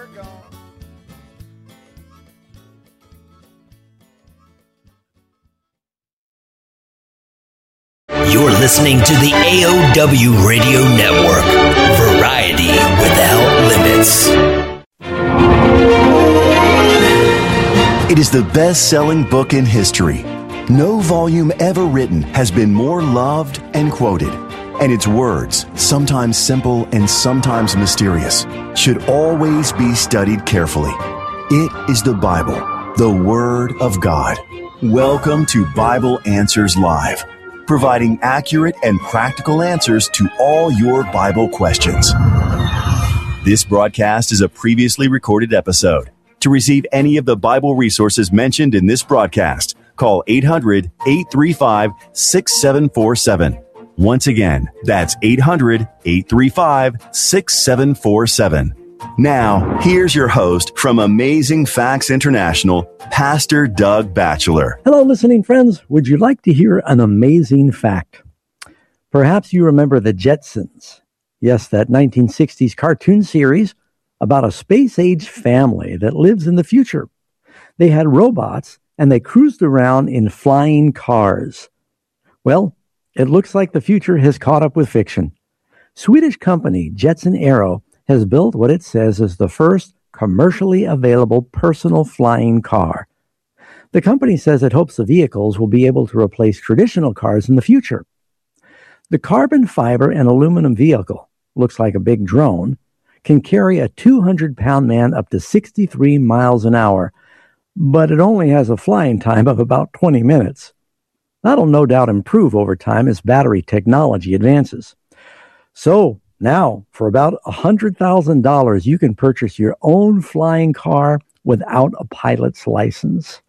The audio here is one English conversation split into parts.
gone. You're listening to the AOW Radio Network. Variety without limits. It is the best-selling book in history. No volume ever written has been more loved and quoted. And its words, sometimes simple and sometimes mysterious, should always be studied carefully. It is the Bible, the Word of God. Welcome to Bible Answers Live, providing accurate and practical answers to all your Bible questions. This broadcast is a previously recorded episode. To receive any of the Bible resources mentioned in this broadcast, call 800-835-6747. Once again, that's 800-835-6747. Now, here's your host from Amazing Facts International, Pastor Doug Batchelor. Hello, listening friends. Would you like to hear an amazing fact? Perhaps you remember the Jetsons. Yes, that 1960s cartoon series about a space-age family that lives in the future. They had robots, and they cruised around in flying cars. Well, it looks like the future has caught up with fiction. Swedish company Jetson Aero has built what it says is the first commercially available personal flying car. The company says it hopes the vehicles will be able to replace traditional cars in the future. The carbon fiber and aluminum vehicle, looks like a big drone, can carry a 200-pound man up to 63 miles an hour, but it only has a flying time of about 20 minutes. That'll no doubt improve over time as battery technology advances. So now, for about $100,000, you can purchase your own flying car without a pilot's license.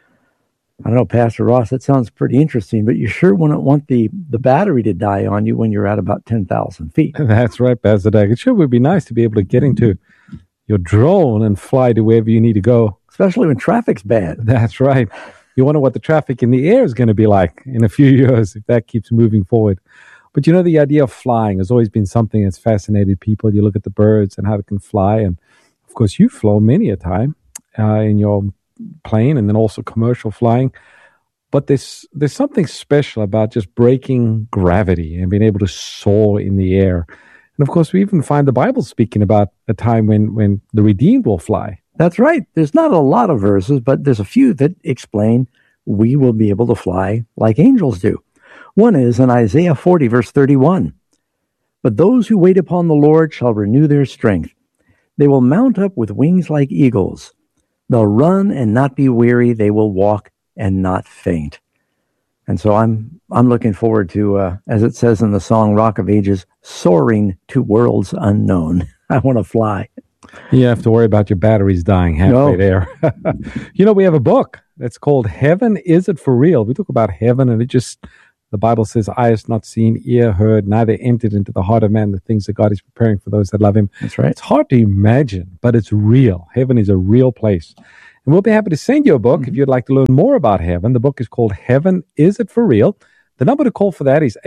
I don't know, Pastor Ross, that sounds pretty interesting, but you sure wouldn't want the battery to die on you when you're at about 10,000 feet. That's right, Pastor Doug. It sure would be nice to be able to get into your drone and fly to wherever you need to go. Especially when traffic's bad. That's right. You wonder what the traffic in the air is going to be like in a few years if that keeps moving forward. But you know, the idea of flying has always been something that's fascinated people. You look at the birds and how they can fly. And, of course, you've flown many a time in your plane and then also commercial flying. But there's something special about just breaking gravity and being able to soar in the air. And, of course, we even find the Bible speaking about a time when the redeemed will fly. That's right. There's not a lot of verses, but there's a few that explain we will be able to fly like angels do. One is in Isaiah 40, verse 31. But those who wait upon the Lord shall renew their strength. They will mount up with wings like eagles. They'll run and not be weary. They will walk and not faint. And so I'm looking forward to, as it says in the song Rock of Ages, soaring to worlds unknown. I want to fly. You have to worry about your batteries dying halfway there. You know, we have a book that's called Heaven, Is It For Real? We talk about heaven, and the Bible says, eye has not seen, ear heard, neither entered into the heart of man the things that God is preparing for those that love him. That's right. It's hard to imagine, but it's real. Heaven is a real place. And we'll be happy to send you a book if you'd like to learn more about heaven. The book is called Heaven, Is It For Real? The number to call for that is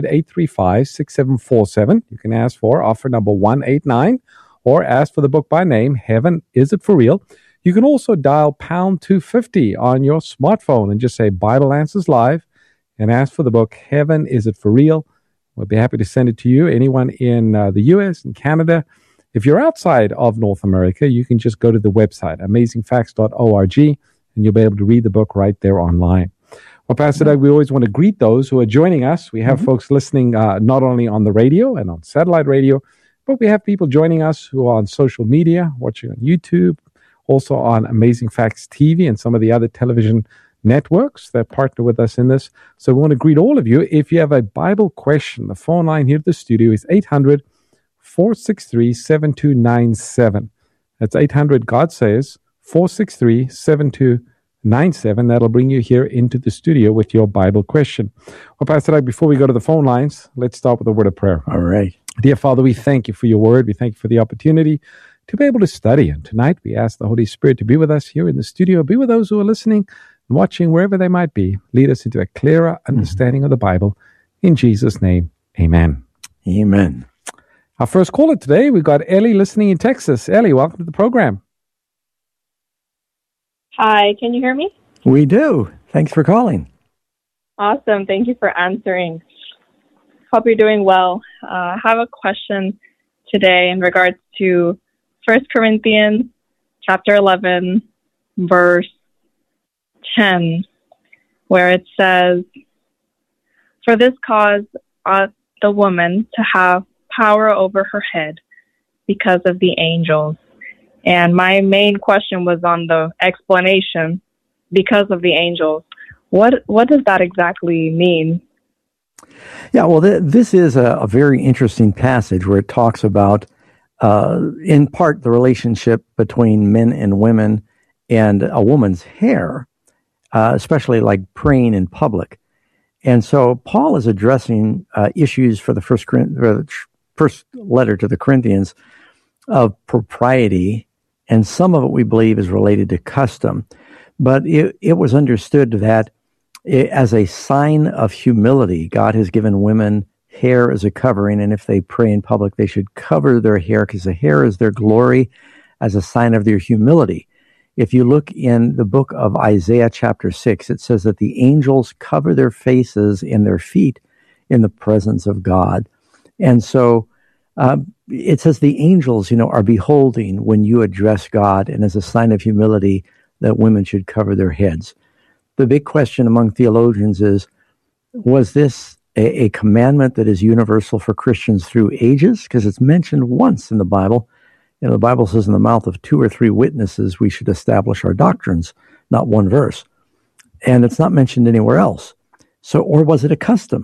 800-835-6747. You can ask for offer number 189 or ask for the book by name, Heaven, Is It For Real? You can also dial pound 250 on your smartphone and just say Bible Answers Live and ask for the book, Heaven, Is It For Real? We'll be happy to send it to you. Anyone in the U.S. and Canada. If you're outside of North America, you can just go to the website, amazingfacts.org, and you'll be able to read the book right there online. Well, Pastor Doug, we always want to greet those who are joining us. We have folks listening not only on the radio and on satellite radio, but we have people joining us who are on social media, watching on YouTube, also on Amazing Facts TV and some of the other television networks that partner with us in this. So we want to greet all of you. If you have a Bible question, the phone line here at the studio is 800-463-7297. That's 800, God says, 463-7297. That'll bring you here into the studio with your Bible question. Well, Pastor Doug, before we go to the phone lines, let's start with a word of prayer. All right. Dear Father, we thank you for your word. We thank you for the opportunity to be able to study. And tonight we ask the Holy Spirit to be with us here in the studio, be with those who are listening and watching wherever they might be. Lead us into a clearer understanding of the Bible. In Jesus' name, amen. Amen. Our first caller today, we've got Ellie listening in Texas. Ellie, welcome to the program. Hi, can you hear me? We do. Thanks for calling. Awesome. Thank you for answering. Hope you're doing well. I have a question today in regards to 1 Corinthians chapter 11, verse 10, where it says, "For this cause ought the woman to have power over her head because of the angels." And my main question was on the explanation, because of the angels. What does that exactly mean? Yeah, well, this is a very interesting passage where it talks about, in part, the relationship between men and women and a woman's hair, especially like praying in public. And so Paul is addressing issues for the first letter to the Corinthians of propriety, and some of it we believe is related to custom. But it was understood that as a sign of humility, God has given women hair as a covering, and if they pray in public, they should cover their hair because the hair is their glory as a sign of their humility. If you look in the book of Isaiah chapter 6, it says that the angels cover their faces and their feet in the presence of God. And so it says the angels, are beholding when you address God, and as a sign of humility that women should cover their heads. The big question among theologians is, was this a commandment that is universal for Christians through ages? Because it's mentioned once in the Bible. The Bible says in the mouth of 2 or 3 witnesses we should establish our doctrines, not one verse. And it's not mentioned anywhere else. So, or was it a custom?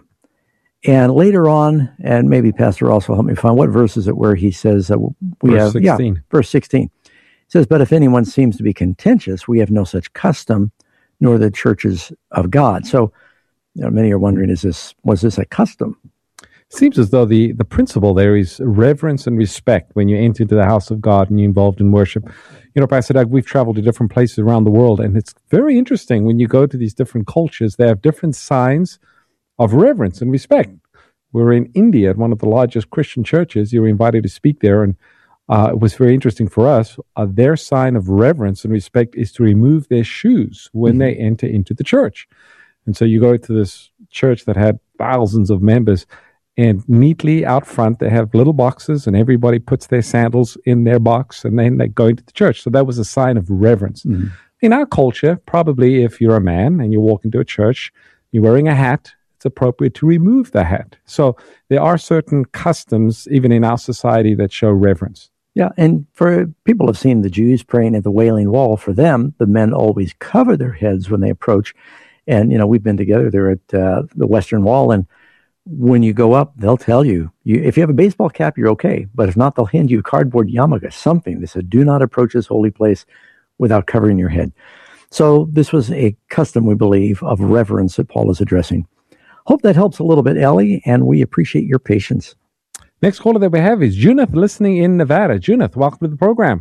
And later on, and maybe Pastor also help me find, what verse is it where he says that verse 16. Verse 16. It says, "But if anyone seems to be contentious, we have no such custom, nor the churches of God." So, many are wondering, was this a custom? Seems as though the principle there is reverence and respect when you enter into the house of God and you're involved in worship. Pastor Doug, we've traveled to different places around the world, and it's very interesting when you go to these different cultures, they have different signs of reverence and respect. We're in India at one of the largest Christian churches. You were invited to speak there, and it was very interesting for us. Their sign of reverence and respect is to remove their shoes when they enter into the church. And so you go to this church that had thousands of members, and neatly out front, they have little boxes, and everybody puts their sandals in their box, and then they go into the church. So that was a sign of reverence. Mm-hmm. In our culture, probably if you're a man and you walk into a church, you're wearing a hat, it's appropriate to remove the hat. So there are certain customs, even in our society, that show reverence. Yeah, and for people have seen the Jews praying at the Wailing Wall. For them, the men always cover their heads when they approach. And, we've been together there at the Western Wall, and when you go up, they'll tell you, if you have a baseball cap, you're okay. But if not, they'll hand you a cardboard yarmulke, something. They said, do not approach this holy place without covering your head. So this was a custom, we believe, of reverence that Paul is addressing. Hope that helps a little bit, Ellie, and we appreciate your patience. Next caller that we have is Junith, listening in Nevada. Junith, welcome to the program.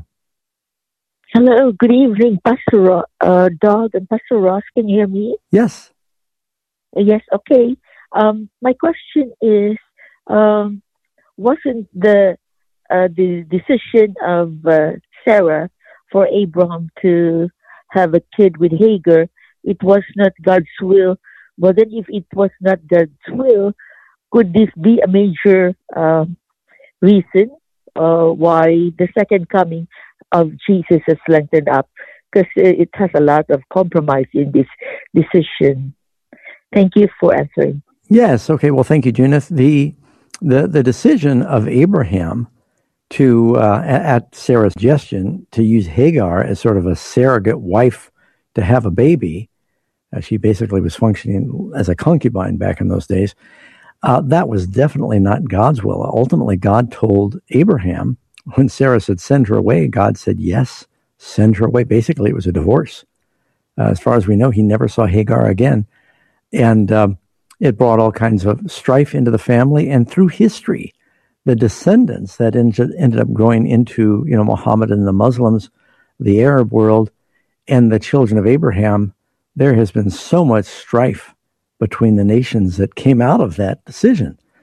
Hello, good evening, Pastor Doug and Pastor Ross. Can you hear me? Yes. Yes, okay. My question is, wasn't the decision of Sarah for Abraham to have a kid with Hagar, it was not God's will? But then if it was not God's will, could this be a major reason why the second coming of Jesus has lengthened up? Because it has a lot of compromise in this decision. Thank you for answering. Yes. Okay. Well, thank you, Junith. The decision of Abraham to, at Sarah's suggestion, to use Hagar as sort of a surrogate wife to have a baby, she basically was functioning as a concubine back in those days, that was definitely not God's will. Ultimately, God told Abraham, when Sarah said, send her away, God said, yes, send her away. Basically, it was a divorce. As far as we know, he never saw Hagar again. And it brought all kinds of strife into the family. And through history, the descendants that ended up growing into, Muhammad and the Muslims, the Arab world, and the children of Abraham, there has been so much strife between the nations that came out of that decision.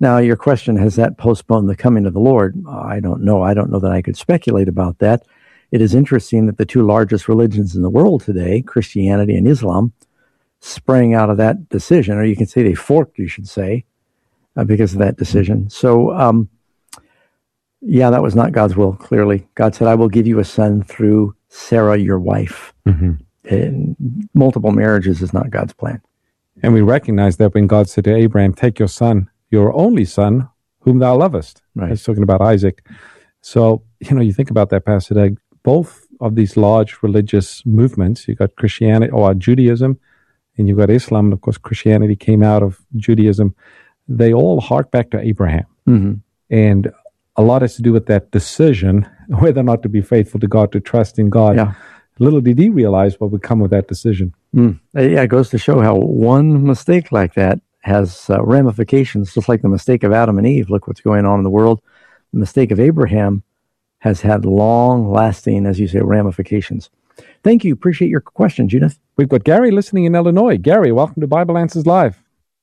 Now, your question, has that postponed the coming of the Lord? I don't know. I don't know that I could speculate about that. It is interesting that the two largest religions in the world today, Christianity and Islam, sprang out of that decision, or you can say they forked, you should say, because of that decision. So, yeah, that was not God's will, clearly. God said, I will give you a son through Sarah, your wife. And multiple marriages is not God's plan. And we recognize that when God said to Abraham, take your son, your only son, whom thou lovest. Right. He's talking about Isaac. So, you think about that, Pastor Doug. Both of these large religious movements, you've got Christianity or Judaism, and you've got Islam. And of course, Christianity came out of Judaism. They all hark back to Abraham. And a lot has to do with that decision, whether or not to be faithful to God, to trust in God. Yeah. Little did he realize what would come with that decision. Yeah, it goes to show how one mistake like that has ramifications, just like the mistake of Adam and Eve. Look what's going on in the world. The mistake of Abraham has had long-lasting, as you say, ramifications. Thank you. Appreciate your question, Judith. We've got Gary listening in Illinois. Gary, welcome to Bible Answers Live.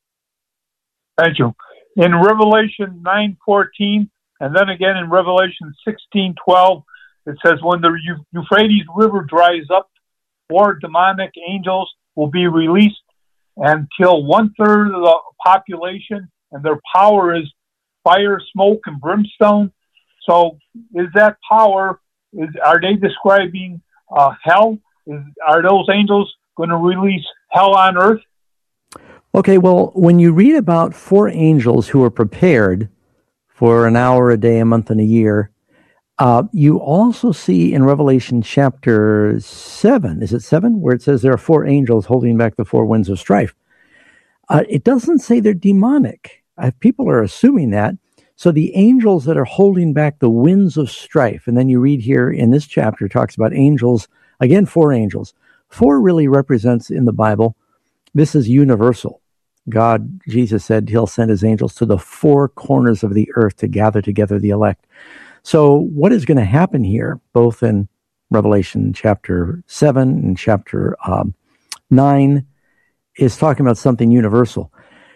Thank you. In Revelation 9:14, and then again in Revelation 16:12, it says, when the Euphrates River dries up, 4 demonic angels will be released and kill 1/3 of the population, and their power is fire, smoke, and brimstone. So is that power, are they describing hell? Are those angels going to release hell on earth? Okay, well, when you read about 4 angels who are prepared for an hour a day, a month, and a year, you also see in Revelation chapter 7, is it 7, where it says there are 4 angels holding back the 4 winds of strife. It doesn't say they're demonic. People are assuming that. So the angels that are holding back the winds of strife, and then you read here in this chapter, it talks about angels, again, 4 angels. 4 really represents in the Bible, this is universal. God, Jesus said he'll send his angels to the 4 corners of the earth to gather together the elect. So what is going to happen here, both in Revelation chapter 7 and chapter 9, is talking about something universal.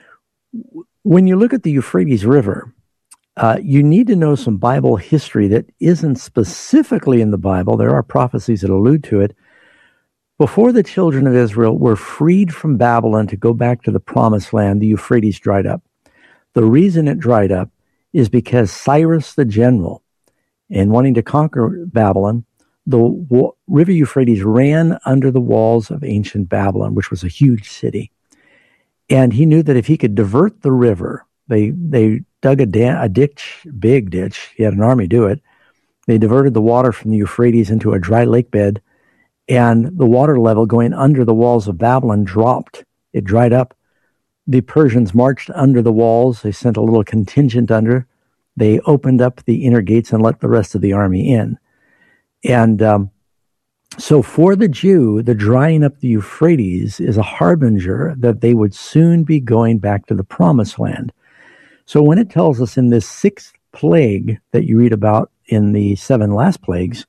When you look at the Euphrates River, you need to know some Bible history that isn't specifically in the Bible. There are prophecies that allude to it. Before the children of Israel were freed from Babylon to go back to the Promised Land, the Euphrates dried up. The reason it dried up is because Cyrus the general, in wanting to conquer Babylon, the river Euphrates ran under the walls of ancient Babylon, which was a huge city. And he knew that if he could divert the river, they dug a ditch, big ditch. He had an army do it. They diverted the water from the Euphrates into a dry lake bed, and the water level going under the walls of Babylon dropped. It dried up. The Persians marched under the walls. They sent a little contingent under. They opened up the inner gates and let the rest of the army in. And so for the Jew, the drying up the Euphrates is a harbinger that they would soon be going back to the Promised Land. So when it tells us in this 6th plague that you read about in the 7 last plagues,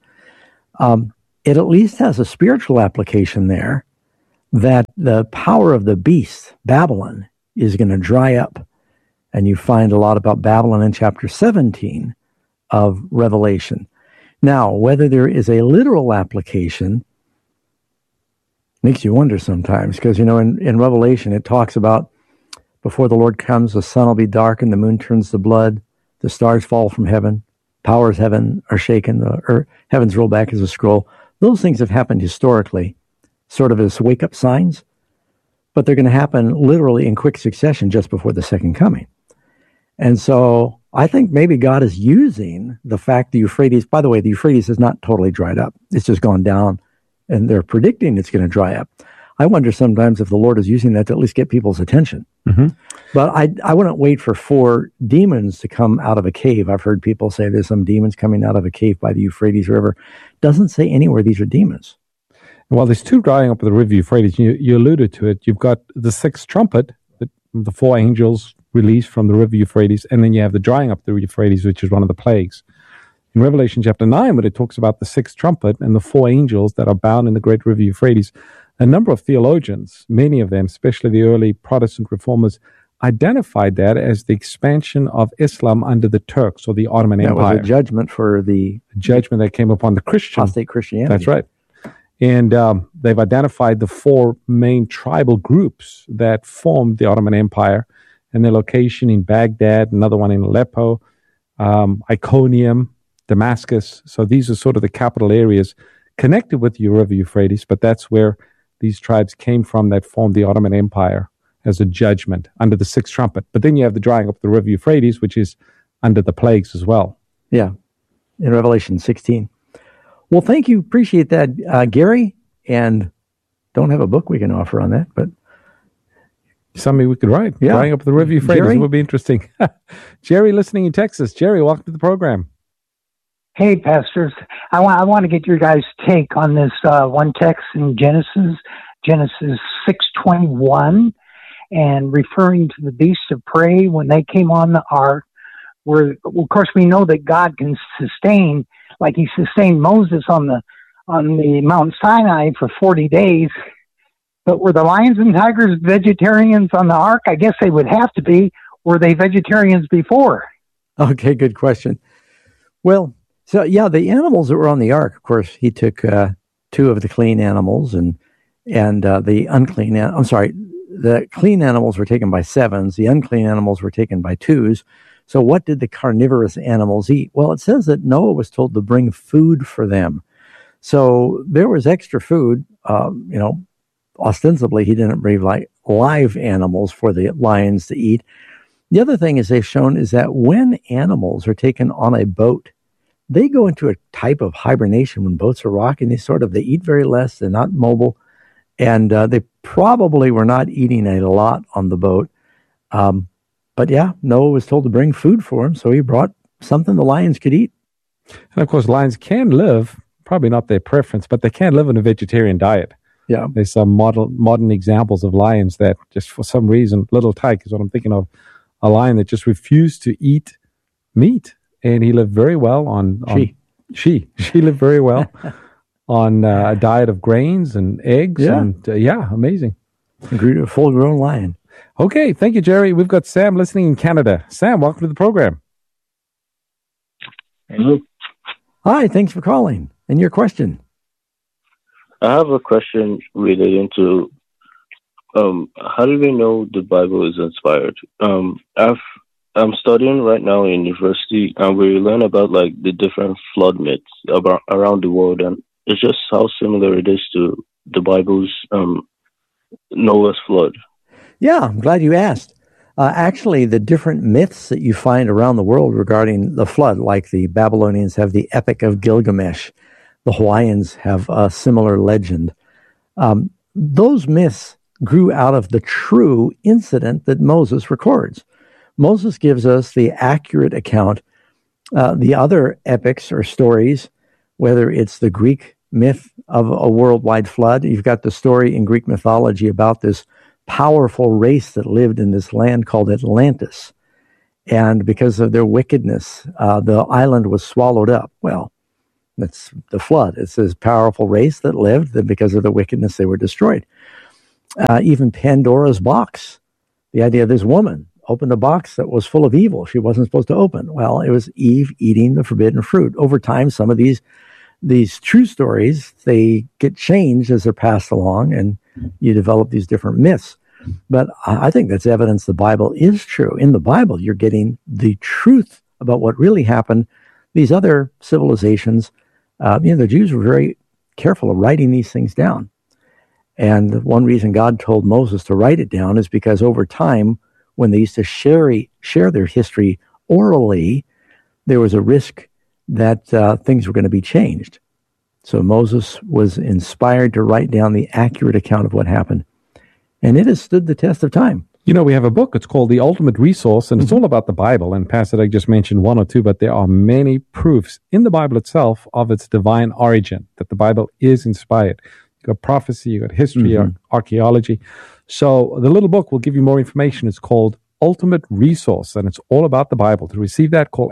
it at least has a spiritual application there that the power of the beast, Babylon, is going to dry up. And you find a lot about Babylon in chapter 17 of Revelation. Now, whether there is a literal application makes you wonder sometimes, because, in Revelation, it talks about before the Lord comes, the sun will be darkened, the moon turns to blood, the stars fall from heaven, powers heaven are shaken, heavens roll back as a scroll. Those things have happened historically, sort of as wake-up signs, but they're going to happen literally in quick succession just before the second coming. And so I think maybe God is using the fact the Euphrates, by the way, the Euphrates is not totally dried up. It's just gone down, and they're predicting it's going to dry up. I wonder sometimes if the Lord is using that to at least get people's attention. Mm-hmm. But I wouldn't wait for 4 demons to come out of a cave. I've heard people say there's some demons coming out of a cave by the Euphrates River. Doesn't say anywhere these are demons. Well, there's 2 drying up of the river Euphrates. You alluded to it. You've got the 6th trumpet, the 4 angels released from the river Euphrates, and then you have the drying up of the Euphrates, which is one of the plagues. In Revelation chapter 9, when it talks about the 6th trumpet and the 4 angels that are bound in the great river Euphrates, a number of theologians, many of them, especially the early Protestant reformers, identified that as the expansion of Islam under the Turks or the Ottoman That Empire. was a judgment for the Judgment that came upon the Christian. apostate Christianity. That's right. And they've identified the 4 main tribal groups that formed the Ottoman Empire and their location in Baghdad, another one in Aleppo, Iconium, Damascus. So these are sort of the capital areas connected with the River Euphrates, but that's where these tribes came from that formed the Ottoman Empire as a judgment under the 6th trumpet. But then you have the drying up of the River Euphrates, which is under the plagues as well. Yeah, in Revelation 16. Well, thank you. Appreciate that, Gary. And don't have a book we can offer on that, but something we could write. Yeah. Drying up the River Euphrates Jerry? would be interesting. Jerry, listening in Texas. Jerry, welcome to the program. Hey, pastors. I want to get your guys' take on this one text in Genesis 6:21, and referring to the beasts of prey when they came on the ark. Where, well, of course, we know that God can sustain, like He sustained Moses on the Mount Sinai for 40 days. But were the lions and tigers vegetarians on the ark? I guess they would have to be. Were they vegetarians before? okay, good question. Well, so yeah, the animals that were on the ark, of course, he took 2 of the clean animals and the unclean. I'm sorry, the clean animals were taken by 7s. The unclean animals were taken by 2s. So what did the carnivorous animals eat? Well, it says that Noah was told to bring food for them. So there was extra food. Ostensibly, he didn't bring like live animals for the lions to eat. The other thing is they've shown is that when animals are taken on a boat, they go into a type of hibernation when boats are rocking. They eat very less. They're not mobile. And they probably were not eating a lot on the boat. But yeah, Noah was told to bring food for him. So he brought something the lions could eat. And of course, lions can live, probably not their preference, but they can live on a vegetarian diet. Yeah. There's some modern examples of lions that just for some reason, Little Tyke is what I'm thinking of, a lion that just refused to eat meat. And he lived very well on she lived very well on a diet of grains and eggs. Yeah. And amazing. A full-grown lion. Okay, thank you, Jerry. We've got Sam listening in Canada. Sam, welcome to the program. Hello. Hi, thanks for calling. And your question? I have a question relating to how do we know the Bible is inspired? I'm studying right now in university, and we learn about like the different flood myths around the world, and it's just how similar it is to the Bible's Noah's flood. Yeah, I'm glad you asked. Actually, the different myths that you find around the world regarding the flood, like the Babylonians have the Epic of Gilgamesh, the Hawaiians have a similar legend. Those myths grew out of the true incident that Moses records. Moses gives us the accurate account. The other epics or stories, whether it's the Greek myth of a worldwide flood, you've got the story in Greek mythology about this powerful race that lived in this land called Atlantis. And because of their wickedness, the island was swallowed up. Well, that's the flood. It's this powerful race that lived, that because of the wickedness, they were destroyed. Even Pandora's box, the idea of this woman opened a box that was full of evil she wasn't supposed to open. Well, it was Eve eating the forbidden fruit. Over time, some of these true stories, they get changed as they're passed along, and you develop these different myths. But I think that's evidence the Bible is true. In the Bible, you're getting the truth about what really happened. These other civilizations, the Jews were very careful of writing these things down. And one reason God told Moses to write it down is because over time, when they used to share their history orally, there was a risk that things were going to be changed. So Moses was inspired to write down the accurate account of what happened. And it has stood the test of time. You know, we have a book. It's called The Ultimate Resource, and it's all about the Bible. And Pastor Doug just mentioned one or two, but there are many proofs in the Bible itself of its divine origin, that the Bible is inspired. You've got prophecy, you've got history, archaeology. So the little book will give you more information. It's called Ultimate Resource, and it's all about the Bible. To receive that, call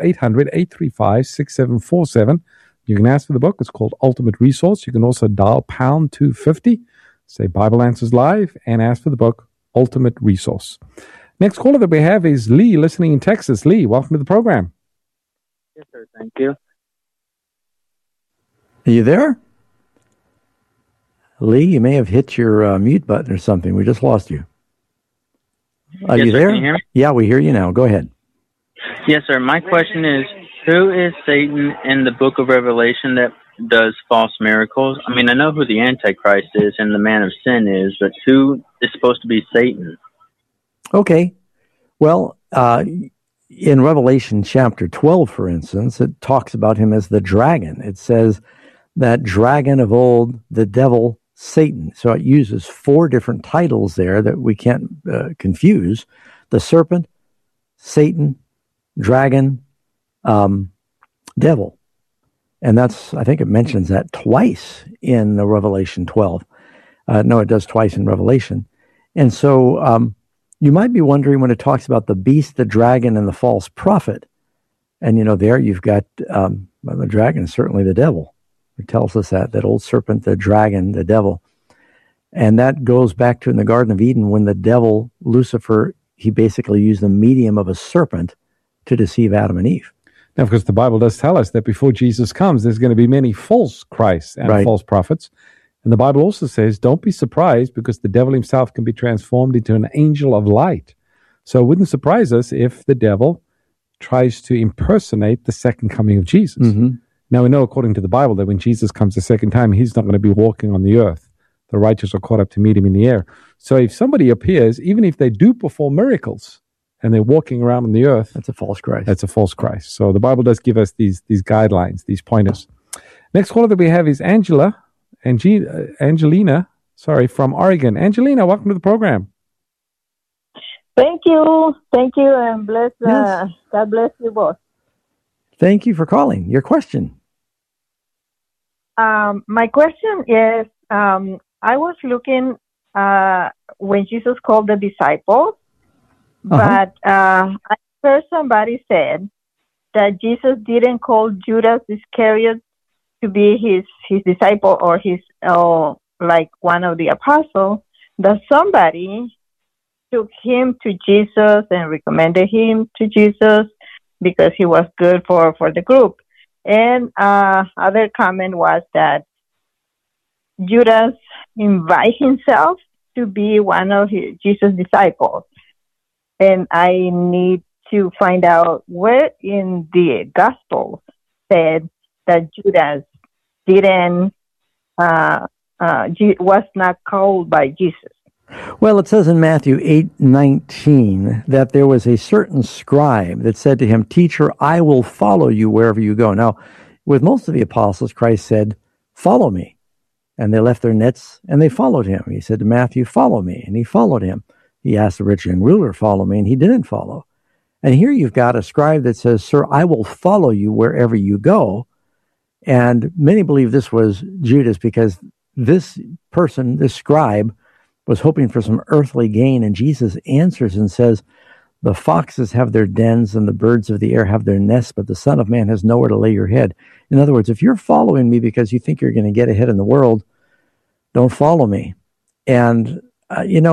800-835-6747. You can ask for the book. It's called Ultimate Resource. You can also dial pound 250, say Bible Answers Live, and ask for the book, Ultimate Resource. Next caller that we have is Lee, listening in Texas. Lee, welcome to the program. Yes, sir. Thank you. Are you there? Lee, you may have hit your mute button or something. We just lost you. Are Yes, you sir. there? Can you hear me? Yeah, we hear you now. Go ahead. Yes, sir. My question is, who is Satan in the book of Revelation that does false miracles? I mean, I know who the Antichrist is and the man of sin is, but who is supposed to be Satan? Okay. Well, in Revelation chapter 12, for instance, it talks about him as the dragon. It says that dragon of old, the devil, Satan. So it uses 4 different titles there that we can't confuse. The serpent, Satan, dragon, devil. And that's, I think it mentions that twice in Revelation 12. No, it does twice in Revelation. And so you might be wondering when it talks about the beast, the dragon, and the false prophet. And, there you've got the dragon is certainly the devil. It tells us that old serpent, the dragon, the devil. And that goes back to in the Garden of Eden when the devil, Lucifer, he basically used the medium of a serpent to deceive Adam and Eve. Now, because the Bible does tell us that before Jesus comes, there's going to be many false Christs and false prophets. And the Bible also says, don't be surprised because the devil himself can be transformed into an angel of light. So it wouldn't surprise us if the devil tries to impersonate the second coming of Jesus. Mm-hmm. Now, we know according to the Bible that when Jesus comes the second time, he's not going to be walking on the earth. The righteous are caught up to meet him in the air. So if somebody appears, even if they do perform miracles and they're walking around on the earth, that's a false Christ. That's a false Christ. So the Bible does give us these guidelines, these pointers. Next caller that we have is Angelina, from Oregon. Angelina, welcome to the program. Thank you, and bless. God bless you both. Thank you for calling. Your question. My question is, I was looking when Jesus called the disciples, but I heard somebody said that Jesus didn't call Judas Iscariot to be his disciple or his like one of the apostles. That somebody took him to Jesus and recommended him to Jesus because he was good for the group. And other comment was that Judas invite himself to be one of Jesus' disciples. And I need to find out where in the gospel said that Judas didn't was not called by Jesus. Well, it says in Matthew 8:19 that there was a certain scribe that said to him, "Teacher, I will follow you wherever you go." Now, with most of the apostles, Christ said, "Follow me." And they left their nets and they followed him. He said to Matthew, "Follow me." And he followed him. He asked the rich young ruler, "Follow me." And he didn't follow. And here you've got a scribe that says, "Sir, I will follow you wherever you go." And many believe this was Judas because this person, this scribe, was hoping for some earthly gain. And Jesus answers and says, "The foxes have their dens and the birds of the air have their nests, but the Son of Man has nowhere to lay your head." In other words, if you're following me because you think you're going to get ahead in the world, don't follow me. And,